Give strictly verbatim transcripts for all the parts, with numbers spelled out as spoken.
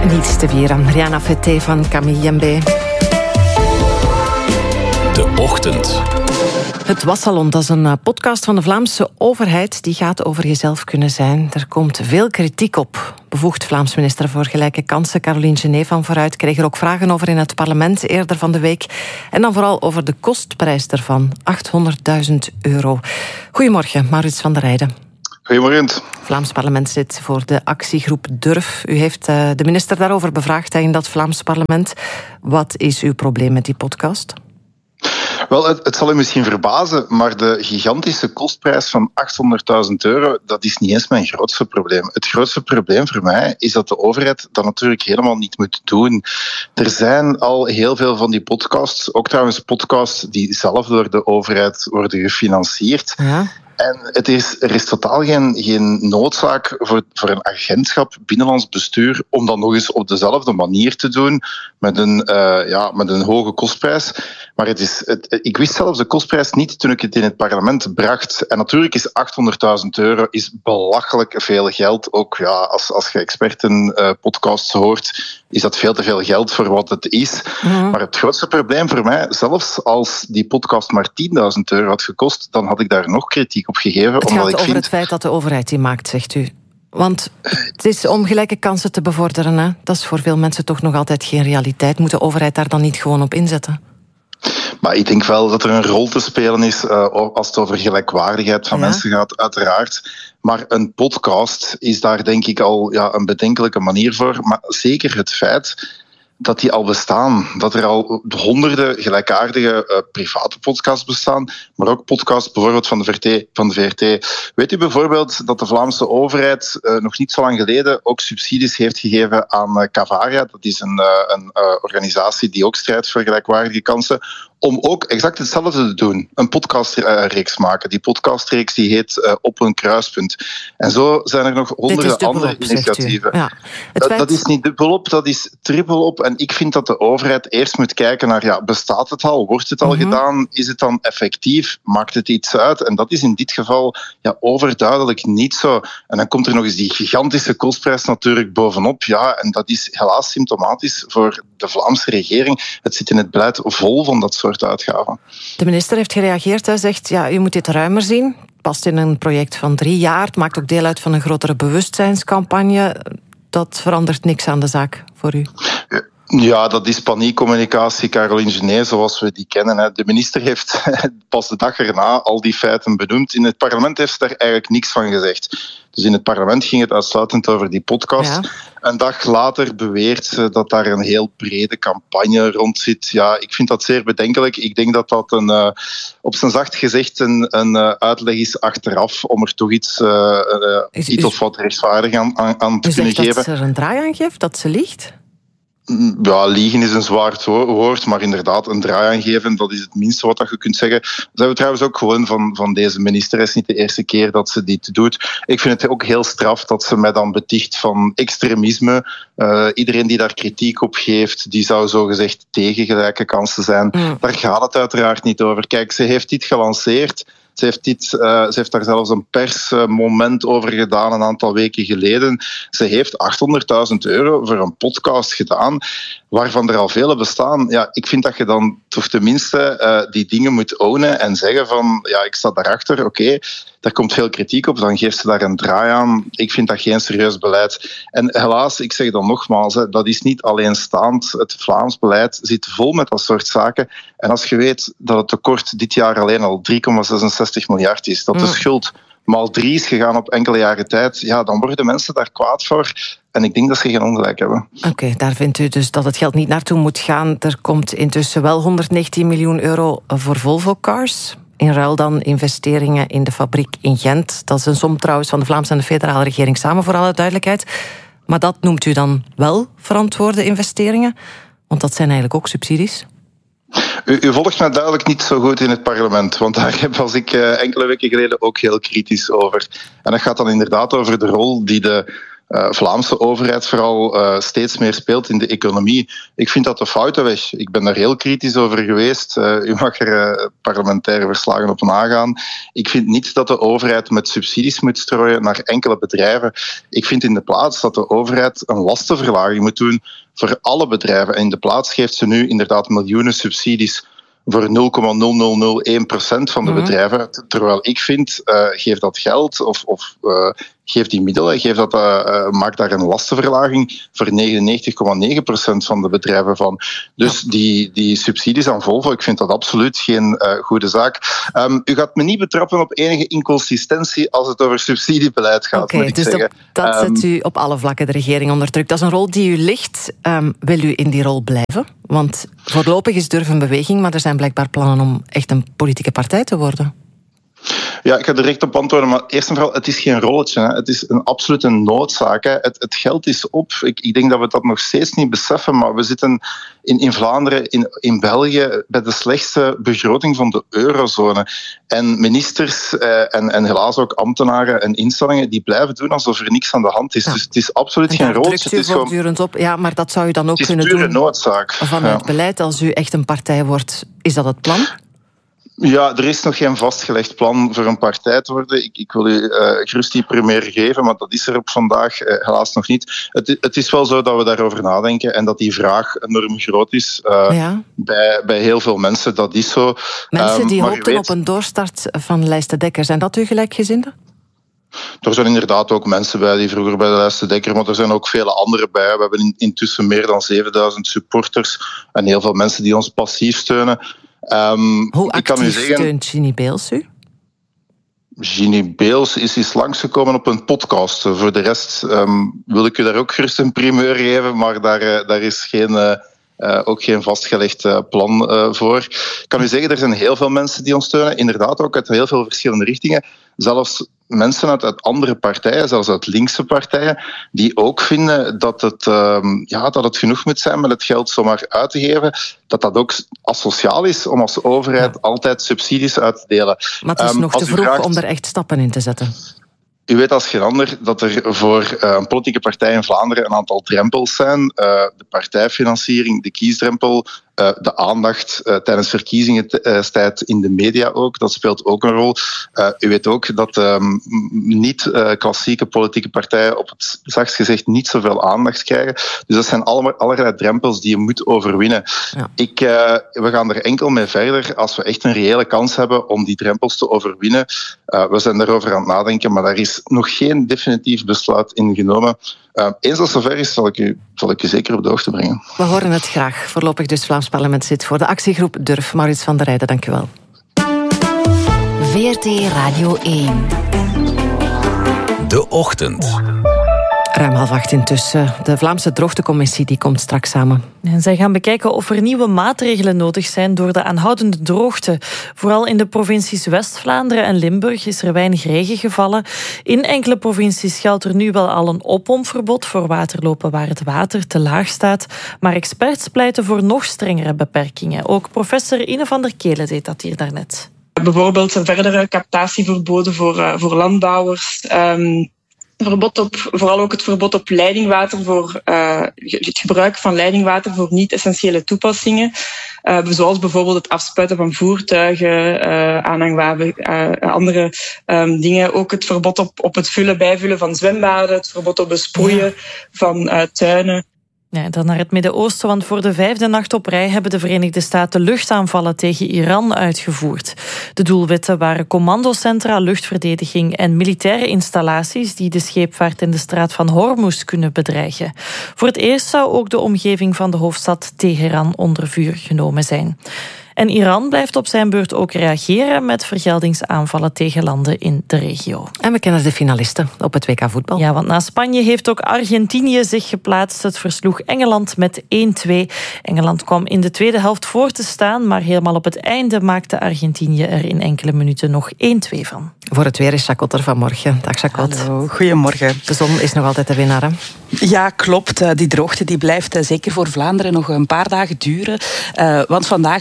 Niets te vieren. Rihanna Fete van Camille Jembe. De Ochtend. Het Wassalon, dat is een podcast van de Vlaamse overheid. Die gaat over jezelf kunnen zijn. Er komt veel kritiek op. Bevoegd Vlaams minister voor Gelijke Kansen Caroline Genet van Vooruit kreeg er ook vragen over in het parlement eerder van de week. En dan vooral over de kostprijs ervan. achthonderdduizend euro. Goedemorgen, Maurits van der Rijden. Goedemorgen. Vlaams parlement zit voor de actiegroep Durf. U heeft uh, de minister daarover bevraagd in dat Vlaams parlement. Wat is uw probleem met die podcast? Wel, het, het zal u misschien verbazen, maar de gigantische kostprijs van achthonderdduizend euro, dat is niet eens mijn grootste probleem. Het grootste probleem voor mij is dat de overheid dat natuurlijk helemaal niet moet doen. Er zijn al heel veel van die podcasts, ook trouwens podcasts die zelf door de overheid worden gefinancierd. Ja. En het is, er is totaal geen, geen noodzaak voor, voor een agentschap binnenlands bestuur om dat nog eens op dezelfde manier te doen met een, uh, ja, met een hoge kostprijs. Maar het is, het, ik wist zelfs de kostprijs niet toen ik het in het parlement bracht. En natuurlijk is achthonderdduizend euro is belachelijk veel geld. Ook ja, als, als je expertenpodcasts uh, hoort, is dat veel te veel geld voor wat het is. Mm-hmm. Maar het grootste probleem voor mij, zelfs als die podcast maar tienduizend euro had gekost, dan had ik daar nog kritiek op gegeven. Het omdat gaat ik over vind... het feit dat de overheid die maakt, zegt u. Want het is om gelijke kansen te bevorderen. Hè? Dat is voor veel mensen toch nog altijd geen realiteit. Moet de overheid daar dan niet gewoon op inzetten? Maar ik denk wel dat er een rol te spelen is uh, als het over gelijkwaardigheid van ja. mensen gaat, uiteraard. Maar een podcast is daar denk ik al ja, een bedenkelijke manier voor. Maar zeker het feit dat die al bestaan. Dat er al honderden gelijkaardige uh, private podcasts bestaan, maar ook podcasts bijvoorbeeld van de, V R T, van de V R T. Weet u bijvoorbeeld dat de Vlaamse overheid uh, nog niet zo lang geleden ook subsidies heeft gegeven aan uh, Cavaria. Dat is een, uh, een uh, organisatie die ook strijdt voor gelijkwaardige kansen, om ook exact hetzelfde te doen. Een podcastreeks maken. Die podcastreeks die heet uh, Op een Kruispunt. En zo zijn er nog honderden andere op, initiatieven. Ja. Dat, feit... dat is niet dubbelop, dat is triplop. En ik vind dat de overheid eerst moet kijken naar, ja, bestaat het al? Wordt het al mm-hmm. gedaan? Is het dan effectief? Maakt het iets uit? En dat is in dit geval ja, overduidelijk niet zo. En dan komt er nog eens die gigantische kostprijs natuurlijk bovenop. Ja, en dat is helaas symptomatisch voor de Vlaamse regering. Het zit in het beleid vol van dat soort uitgaven. De minister heeft gereageerd. Hij zegt, ja, u moet dit ruimer zien. Het past in een project van drie jaar. Het maakt ook deel uit van een grotere bewustzijnscampagne. Dat verandert niks aan de zaak voor u. Ja. Ja, dat is paniekcommunicatie, Caroline Genet, zoals we die kennen. De minister heeft pas de dag erna al die feiten benoemd. In het parlement heeft ze daar eigenlijk niks van gezegd. Dus in het parlement ging het uitsluitend over die podcast. Ja. Een dag later beweert ze dat daar een heel brede campagne rond zit. Ja, ik vind dat zeer bedenkelijk. Ik denk dat dat een, uh, op zijn zacht gezegd een, een uh, uitleg is achteraf om er toch iets, uh, uh, is, iets of wat rechtvaardig aan, aan, aan te kunnen geven. Dat ze er een draai aan geeft, dat ze liegt? Ja, liegen is een zwaar woord, maar inderdaad, een draai aangeven, dat is het minste wat je kunt zeggen. Dat hebben we trouwens ook gewoon van, van deze minister. Het is niet de eerste keer dat ze dit doet. Ik vind het ook heel straf dat ze mij dan beticht van extremisme. Uh, iedereen die daar kritiek op geeft, die zou zogezegd tegen gelijke kansen zijn. Mm. Daar gaat het uiteraard niet over. Kijk, ze heeft dit gelanceerd. Ze heeft, dit, uh, ze heeft daar zelfs een persmoment over gedaan een aantal weken geleden. Ze heeft achthonderdduizend euro voor een podcast gedaan, waarvan er al vele bestaan. Ja, ik vind dat je dan toch tenminste uh, die dingen moet ownen en zeggen van, ja, ik sta daarachter, oké, okay, daar komt veel kritiek op, dan geeft ze daar een draai aan. Ik vind dat geen serieus beleid. En helaas, ik zeg dan nogmaals, hè, dat is niet alleenstaand. Het Vlaams beleid zit vol met dat soort zaken. En als je weet dat het tekort dit jaar alleen al drie komma zesenzestig miljard is, dat de schuld maal drie is gegaan op enkele jaren tijd, ja, dan worden mensen daar kwaad voor. En ik denk dat ze geen ongelijk hebben. Oké, okay, daar vindt u dus dat het geld niet naartoe moet gaan. Er komt intussen wel honderdnegentien miljoen euro voor Volvo Cars. In ruil dan investeringen in de fabriek in Gent. Dat is een som trouwens van de Vlaamse en de federale regering samen, voor alle duidelijkheid. Maar dat noemt u dan wel verantwoorde investeringen? Want dat zijn eigenlijk ook subsidies. U, u volgt mij duidelijk niet zo goed in het parlement, want daar was ik uh, enkele weken geleden ook heel kritisch over. En dat gaat dan inderdaad over de rol die de uh, Vlaamse overheid vooral uh, steeds meer speelt in de economie. Ik vind dat de foute weg. Ik ben daar heel kritisch over geweest. Uh, u mag er uh, parlementaire verslagen op nagaan. Ik vind niet dat de overheid met subsidies moet strooien naar enkele bedrijven. Ik vind in de plaats dat de overheid een lastenverlaging moet doen voor alle bedrijven. En in de plaats geeft ze nu inderdaad miljoenen subsidies voor nul komma nul nul nul één procent van de mm-hmm. bedrijven. Terwijl ik vind, uh, geef dat geld of, of uh, geef die middelen, geef dat, uh, uh, maak daar een lastenverlaging voor negenennegentig komma negen procent van de bedrijven van. Dus ja. die, die subsidies aan Volvo, ik vind dat absoluut geen uh, goede zaak. Um, u gaat me niet betrappen op enige inconsistentie als het over subsidiebeleid gaat, okay, moet ik dus zeggen. Dat, dat um, zet u op alle vlakken de regering onder druk. Dat is een rol die u ligt. Um, wil u in die rol blijven? Want voorlopig is Durf een beweging, maar er zijn blijkbaar plannen om echt een politieke partij te worden. Ja, ik ga direct op antwoorden, maar eerst en vooral, het is geen rolletje. Hè. Het is een absolute noodzaak. Hè. Het, het geld is op. Ik, ik denk dat we dat nog steeds niet beseffen, maar we zitten in, in Vlaanderen, in, in België, bij de slechtste begroting van de eurozone. En ministers eh, en, en helaas ook ambtenaren en instellingen, die blijven doen alsof er niks aan de hand is. Ja. Dus het is absoluut en geen rolletje. Het is voortdurend op. Ja, maar dat zou u dan ook kunnen doen noodzaak. vanuit ja. beleid. Als u echt een partij wordt, is dat het plan? Ja, er is nog geen vastgelegd plan voor een partij te worden. Ik, ik wil u uh, gerust die premier geven, maar dat is er op vandaag uh, helaas nog niet. Het, het is wel zo dat we daarover nadenken en dat die vraag enorm groot is uh, ja. bij, bij heel veel mensen. Dat is zo. Mensen die um, hoopten weet, op een doorstart van Lijst de Dekker. Zijn dat uw gelijkgezinden? Er zijn inderdaad ook mensen bij die vroeger bij de Lijst de Dekker, maar er zijn ook vele anderen bij. We hebben intussen meer dan zevenduizend supporters en heel veel mensen die ons passief steunen. Um, Hoe actief ik kan u zeggen, steunt Ginny Beels u? Ginny Beels is eens langsgekomen op een podcast. Voor de rest um, wil ik u daar ook gerust een primeur geven, maar daar, uh, daar is geen, uh, uh, ook geen vastgelegd uh, plan uh, voor. Ik kan u zeggen, er zijn heel veel mensen die ons steunen. Inderdaad ook uit heel veel verschillende richtingen. Zelfs mensen uit, uit andere partijen, zelfs uit linkse partijen, die ook vinden dat het, um, ja, dat het genoeg moet zijn met het geld zomaar uit te geven. Dat dat ook asociaal is om als overheid ja. altijd subsidies uit te delen. Maar het is um, nog te vroeg vraagt, om er echt stappen in te zetten. U weet als geen ander dat er voor uh, een politieke partij in Vlaanderen een aantal drempels zijn. Uh, de partijfinanciering, de kiesdrempel, uh, de aandacht uh, tijdens verkiezingstijd in de media ook. Dat speelt ook een rol. Uh, u weet ook dat um, niet-klassieke uh, politieke partijen op het zachtst gezegd niet zoveel aandacht krijgen. Dus dat zijn allemaal, allerlei drempels die je moet overwinnen. Ja. Ik, uh, we gaan er enkel mee verder als we echt een reële kans hebben om die drempels te overwinnen. Uh, we zijn daarover aan het nadenken, maar daar is nog geen definitief besluit in genomen. Uh, eens dat zover is, zal ik, u, zal ik u zeker op de hoogte brengen. We horen het graag. Voorlopig dus Vlaams Parlement zit voor de actiegroep Durf. Maurits van der Rijden, dank u wel. V R T Radio één. De Ochtend. Ruim half acht intussen. De Vlaamse Droogtecommissie die komt straks samen. En zij gaan bekijken of er nieuwe maatregelen nodig zijn door de aanhoudende droogte. Vooral in de provincies West-Vlaanderen en Limburg is er weinig regen gevallen. In enkele provincies geldt er nu wel al een oppompverbod voor waterlopen waar het water te laag staat. Maar experts pleiten voor nog strengere beperkingen. Ook professor Ine van der Kelen deed dat hier daarnet. Bijvoorbeeld een verdere captatieverboden voor, uh, voor landbouwers. Um Verbod op, vooral ook het verbod op leidingwater voor uh, het gebruik van leidingwater voor niet-essentiële toepassingen. Uh, zoals bijvoorbeeld het afspuiten van voertuigen, uh, aanhangwagen, uh, andere um, dingen. Ook het verbod op, op het vullen, bijvullen van zwembaden, het verbod op besproeien ja. van uh, tuinen. Ja, dan naar het Midden-Oosten, want voor de vijfde nacht op rij hebben de Verenigde Staten luchtaanvallen tegen Iran uitgevoerd. De doelwitten waren commandocentra, luchtverdediging en militaire installaties die de scheepvaart in de straat van Hormuz kunnen bedreigen. Voor het eerst zou ook de omgeving van de hoofdstad Teheran onder vuur genomen zijn. En Iran blijft op zijn beurt ook reageren met vergeldingsaanvallen tegen landen in de regio. En we kennen de finalisten op het W K voetbal. Ja, want na Spanje heeft ook Argentinië zich geplaatst. Het versloeg Engeland met één twee. Engeland kwam in de tweede helft voor te staan, maar helemaal op het einde maakte Argentinië er in enkele minuten nog één twee van. Voor het weer is Jacot er vanmorgen. Dag Jacot. Hallo, goedemorgen. De zon is nog altijd de winnaar, hè? Ja, klopt. Die droogte die blijft zeker voor Vlaanderen nog een paar dagen duren. Uh, want vandaag opnieuw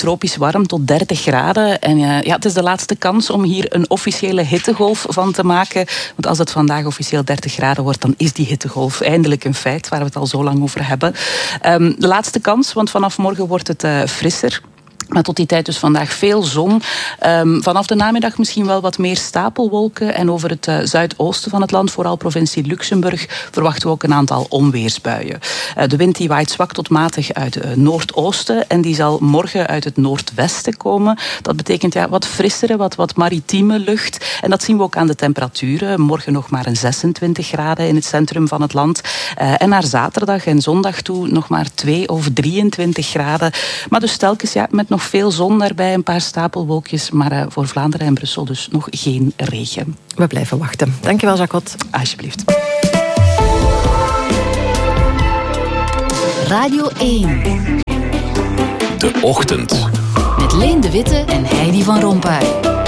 tropisch warm tot dertig graden. En uh, ja, het is de laatste kans om hier een officiële hittegolf van te maken. Want als het vandaag officieel dertig graden wordt, dan is die hittegolf eindelijk een feit, waar we het al zo lang over hebben. Um, de laatste kans, want vanaf morgen wordt het uh, frisser. Maar tot die tijd dus vandaag veel zon. Um, vanaf de namiddag misschien wel wat meer stapelwolken. En over het uh, zuidoosten van het land, vooral provincie Luxemburg, verwachten we ook een aantal onweersbuien. Uh, de wind die waait zwak tot matig uit het uh, noordoosten. En die zal morgen uit het noordwesten komen. Dat betekent ja, wat frissere, wat, wat maritieme lucht. En dat zien we ook aan de temperaturen. Morgen nog maar een zesentwintig graden in het centrum van het land. Uh, en naar zaterdag en zondag toe nog maar twee of drieëntwintig graden. Maar dus telkens ja, met nog veel zon daarbij, een paar stapelwolkjes. Maar uh, voor Vlaanderen en Brussel dus nog geen regen. We blijven wachten. Dankjewel, Jacot. Alsjeblieft. Radio één. De Ochtend. Met Leen de Witte en Heidi van Rompuy.